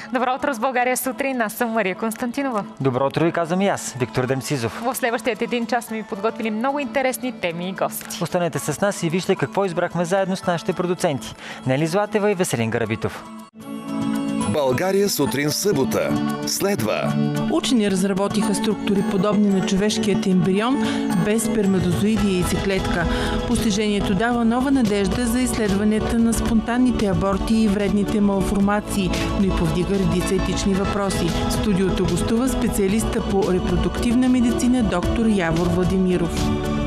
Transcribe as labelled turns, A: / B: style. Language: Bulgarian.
A: Добро утро с България сутрин. Аз съм Мария Константинова.
B: Добро утро ви казвам и аз, Виктор Демсизов.
A: В следващият един час сме ви подготвили много интересни теми и гости.
B: Останете с нас и вижте какво избрахме заедно с нашите продуценти Нели Златева и Веселин Гарабитов.
C: България сутрин в събота. Следва.
D: Учени разработиха структури подобни на човешкият ембрион без сперматозоиди и яйцеклетка. Постижението дава нова надежда за изследванията на спонтанните аборти и вредните малформации, но и повдига редица етични въпроси. В студиото гостува специалиста по репродуктивна медицина доктор Явор Владимиров.